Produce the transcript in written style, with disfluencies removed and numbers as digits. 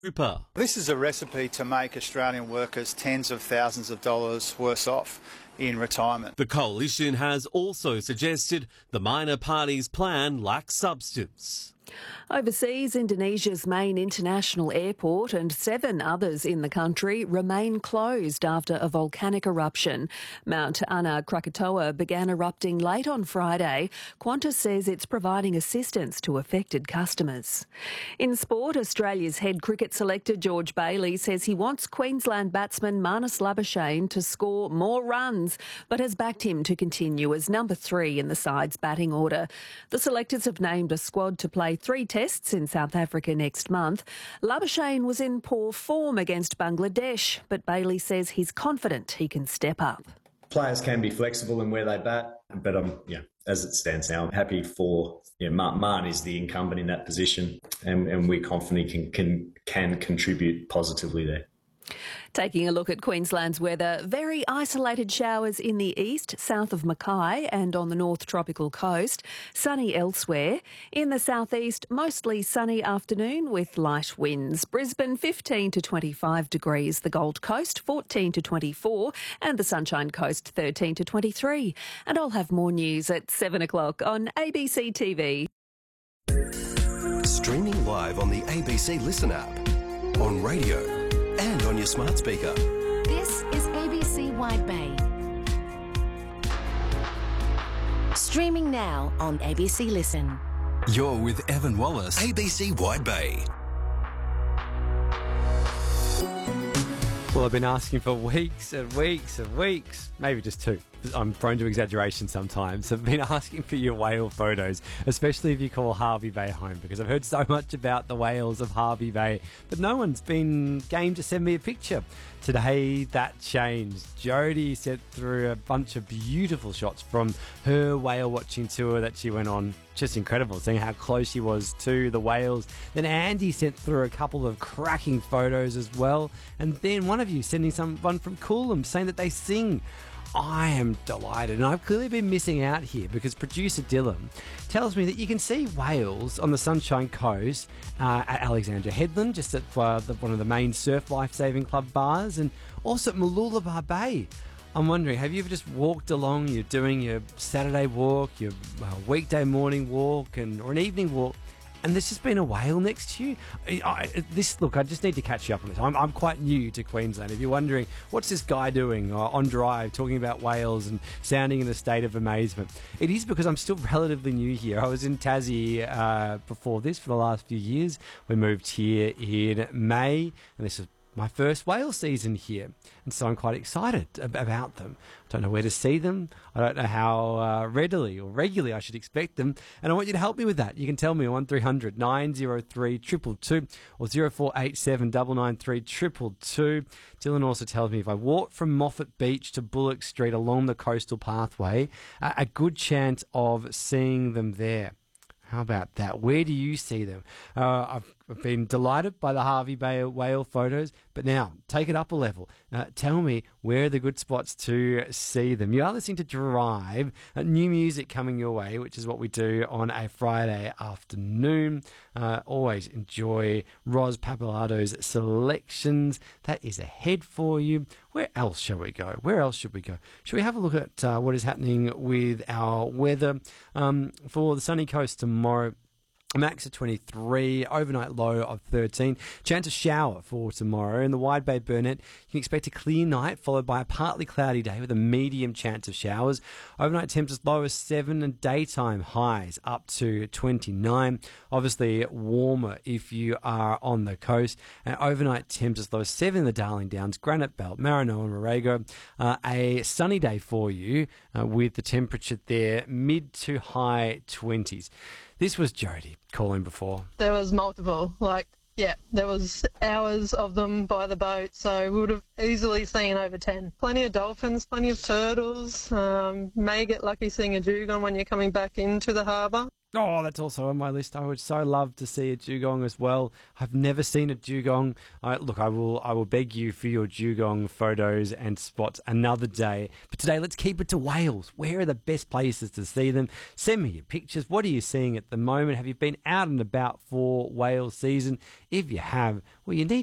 Cooper. This is a recipe to make Australian workers tens of thousands of dollars worse off in retirement. The coalition has also suggested the minor party's plan lacks substance. Overseas, Indonesia's main international airport and 7 others in the country remain closed after a volcanic eruption. Mount Anak Krakatoa began erupting late on Friday. Qantas says it's providing assistance to affected customers. In sport, Australia's head cricket selector George Bailey says he wants Queensland batsman Marnus Labuschagne to score more runs, but has backed him to continue as number 3 in the side's batting order. The selectors have named a squad to play 3 tests in South Africa next month. Labuschagne was in poor form against Bangladesh, but Bailey says he's confident he can step up. Players can be flexible in where they bat, but as it stands now, I'm happy for Marn is the incumbent in that position, and we're confident he can contribute positively there. Taking a look at Queensland's weather, very isolated showers in the east, south of Mackay and on the north tropical coast. Sunny elsewhere. In the southeast, mostly sunny afternoon with light winds. Brisbane 15 to 25 degrees. The Gold Coast 14 to 24 and the Sunshine Coast 13 to 23. And I'll have more news at 7 o'clock on ABC TV. Streaming live on the ABC Listen app, on radio and on your smart speaker. This is ABC Wide Bay. Streaming now on ABC Listen. You're with Evan Wallace, ABC Wide Bay. Well, I've been asking for weeks and weeks and weeks, maybe just 2. I'm prone to exaggeration sometimes. I've been asking for your whale photos, especially if you call Hervey Bay home, because I've heard so much about the whales of Hervey Bay, but no one's been game to send me a picture. Today, that changed. Jodie sent through a bunch of beautiful shots from her whale watching tour that she went on. Just incredible, seeing how close she was to the whales. Then Andy sent through a couple of cracking photos as well. And then one of you sending one from Coolum saying that they sing. I am delighted, and I've clearly been missing out here because producer Dylan tells me that you can see whales on the Sunshine Coast at Alexandra Headland, just at one of the main surf lifesaving club bars, and also at Mooloolaba Bay. I'm wondering, have you ever just walked along, you're doing your Saturday walk, your weekday morning walk, or an evening walk, and there's just been a whale next to you? I just need to catch you up on this. I'm quite new to Queensland. If you're wondering, what's this guy doing on Drive talking about whales and sounding in a state of amazement? It is because I'm still relatively new here. I was in Tassie before this for the last few years. We moved here in May, and this is my first whale season here, and so I'm quite excited about them. I don't know where to see them. I don't know how readily or regularly I should expect them, and I want you to help me with that. You can tell me on 1300 903 222 or 0487 993 222. Dylan also tells me if I walk from Moffat Beach to Bullock Street along the coastal pathway, a good chance of seeing them there. How about that? Where do you see them? I've been delighted by the Hervey Bay whale photos, but now take it up a level. Tell me where are the good spots to see them. You are listening to Drive, new music coming your way, which is what we do on a Friday afternoon. Always enjoy Ros Papalardo's selections. That is ahead for you. Where else shall we go? Where else should we go? Should we have a look at what is happening with our weather for the sunny coast tomorrow? Max of 23, overnight low of 13. Chance of shower for tomorrow. In the Wide Bay Burnett, you can expect a clear night followed by a partly cloudy day with a medium chance of showers. Overnight temps as low as 7 and daytime highs up to 29. Obviously warmer if you are on the coast. And overnight temps as low as 7 in the Darling Downs, Granite Belt, Maranoa and Warrego. A sunny day for you with the temperature there mid to high 20s. This was Jodie calling before. There was multiple, there was hours of them by the boat, so we would have easily seen over 10. Plenty of dolphins, plenty of turtles, may get lucky seeing a dugong when you're coming back into the harbour. Oh, that's also on my list. I would so love to see a dugong as well. I've never seen a dugong. I will beg you for your dugong photos and spots another day. But today, let's keep it to Wales. Where are the best places to see them? Send me your pictures. What are you seeing at the moment? Have you been out and about for whale season? If you have, well, you need